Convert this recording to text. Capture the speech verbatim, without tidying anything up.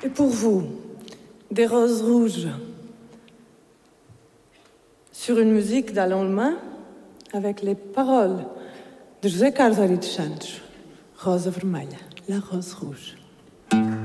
Et pour vous, des roses rouges sur une musique d'Allemagne avec les paroles de José Carlos Ari dos Santos, Rosa Vermelha, la rose rouge.